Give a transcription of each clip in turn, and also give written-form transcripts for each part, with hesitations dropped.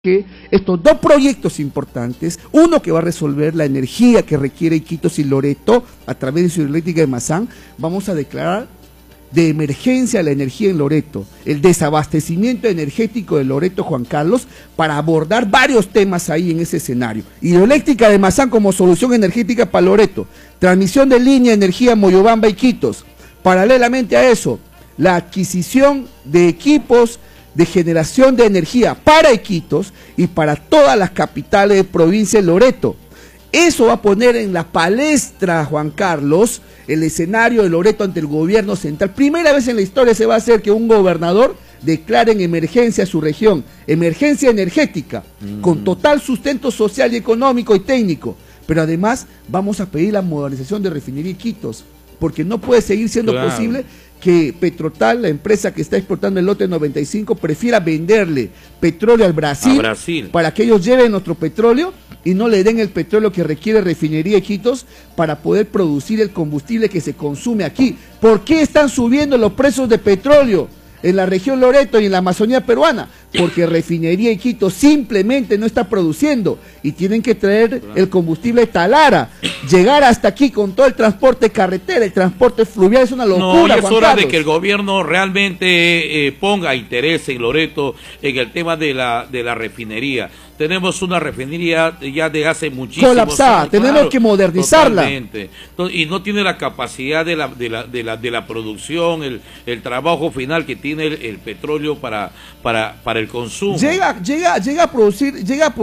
que estos dos proyectos importantes, uno que va a resolver la energía que requiere Iquitos y Loreto a través de su hidroeléctrica de Mazán, vamos a declarar de emergencia la energía en Loreto, el desabastecimiento energético de Loreto, Juan Carlos, para abordar varios temas ahí en ese escenario. Hidroeléctrica de Mazán como solución energética para Loreto, transmisión de línea de energía Moyobamba y Iquitos. Paralelamente a eso, la adquisición de equipos de generación de energía para Iquitos y para todas las capitales de provincia de Loreto. Eso va a poner en la palestra, Juan Carlos, el escenario de Loreto ante el gobierno central. Primera vez en la historia se va a hacer que un gobernador declare en emergencia su región, emergencia energética, con total sustento social y económico y técnico. Pero además vamos a pedir la modernización de refinería Iquitos, porque no puede seguir siendo posible que Petrotal, la empresa que está exportando el lote 95, prefiera venderle petróleo al Brasil para que ellos lleven nuestro petróleo y no le den el petróleo que requiere refinería Iquitos para poder producir el combustible que se consume aquí. ¿Por qué están subiendo los precios de petróleo en la región Loreto y en la Amazonía peruana? Porque refinería Iquitos simplemente no está produciendo y tienen que traer el combustible Talara, llegar hasta aquí con todo el transporte carretera, el transporte fluvial, es una locura. No, es hora de que el gobierno realmente ponga interés en Loreto en el tema de la refinería. Tenemos una refinería ya de hace muchísimos colapsada, años, tenemos que modernizarla. Totalmente. Y no tiene la capacidad de la producción, el trabajo final que tiene el petróleo para el consumo. Llega a producir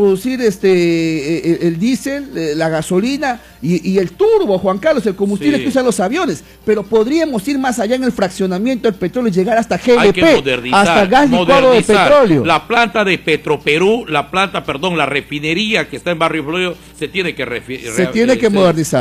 el diésel, la gasolina y el turbo, Juan Carlos, el combustible que usan los aviones, pero podríamos ir más allá en el fraccionamiento del petróleo y llegar hasta GLP, hasta gas licuado de petróleo. La planta de Petroperú, la refinería que está en Barrio Floreo se tiene que modernizar.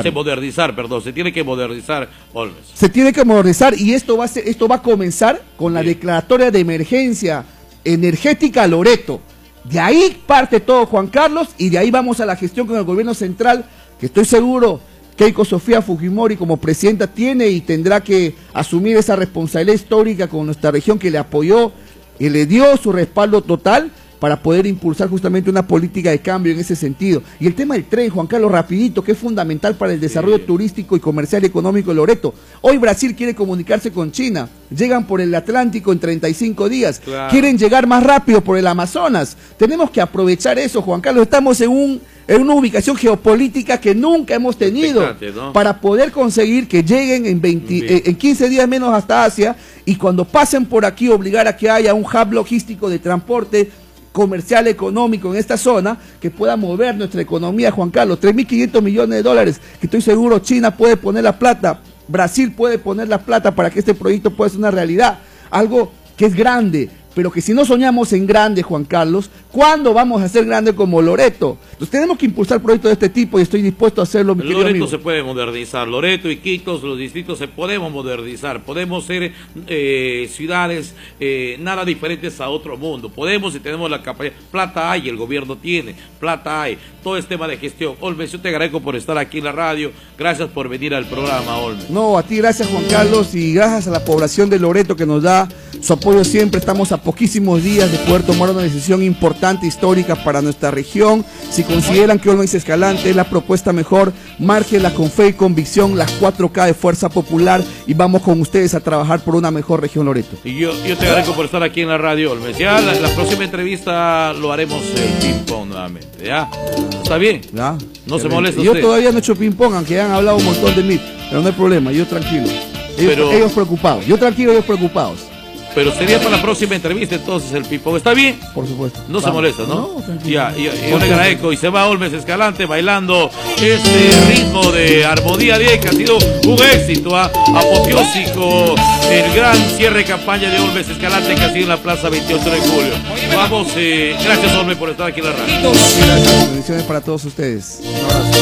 Se tiene que modernizar, Olmes. Se tiene que modernizar y esto va a comenzar con la declaratoria de emergencia energética a Loreto. De ahí parte todo, Juan Carlos, y de ahí vamos a la gestión con el gobierno central, que estoy seguro Keiko Sofía Fujimori como presidenta tiene y tendrá que asumir esa responsabilidad histórica con nuestra región que le apoyó y le dio su respaldo total para poder impulsar justamente una política de cambio en ese sentido. Y el tema del tren, Juan Carlos, rapidito, que es fundamental para el desarrollo turístico y comercial y económico de Loreto. Hoy Brasil quiere comunicarse con China, llegan por el Atlántico en 35 días, quieren llegar más rápido por el Amazonas. Tenemos que aprovechar eso, Juan Carlos, estamos en una ubicación geopolítica que nunca hemos tenido, ¿no? Para poder conseguir que lleguen en 15 días menos hasta Asia y cuando pasen por aquí obligar a que haya un hub logístico de transporte comercial, económico en esta zona, que pueda mover nuestra economía, Juan Carlos, 3.500 millones de dólares, que estoy seguro China puede poner la plata, Brasil puede poner la plata para que este proyecto pueda ser una realidad, algo que es grande, pero que si no soñamos en grande, Juan Carlos, ¿cuándo vamos a ser grande como Loreto? Entonces tenemos que impulsar proyectos de este tipo y estoy dispuesto a hacerlo, mi querido amigo. Loreto se puede modernizar, Loreto, Iquitos, los distritos se podemos modernizar, podemos ser ciudades nada diferentes a otro mundo, podemos y tenemos la capacidad, plata hay, el gobierno tiene, plata hay, todo es tema de gestión. Olmes, yo te agradezco por estar aquí en la radio, gracias por venir al programa, Olmes. No, a ti gracias, Juan Carlos, y gracias a la población de Loreto que nos da su apoyo siempre. Estamos a poquísimos días de poder tomar una decisión importante, histórica para nuestra región. Si consideran que Olmes Escalante es la propuesta mejor, márquenla con fe y convicción, las 4K de Fuerza Popular, y vamos con ustedes a trabajar por una mejor región Loreto. Y yo te agradezco por estar aquí en la radio, Olmes. Ya la próxima entrevista lo haremos el ping-pong nuevamente, ¿ya? ¿Está bien? ¿Ya? No se molesta yo usted. Todavía no he hecho ping-pong, aunque han hablado un montón de mí, pero no hay problema, yo tranquilo. Ellos preocupados, yo tranquilo, ellos preocupados. Pero sería para la próxima entrevista entonces el ping-pong. ¿Está bien? Por supuesto. No se molesta, ¿no? No, tranquilo. Ya, yo le agradezco. Y se va Olmes Escalante bailando este ritmo de Armonía 10 que ha sido un éxito apoteósico. El gran cierre de campaña de Olmes Escalante que ha sido en la plaza 28 de julio. Vamos, gracias Olmes por estar aquí en la radio. Gracias, bendiciones para todos ustedes. Un abrazo.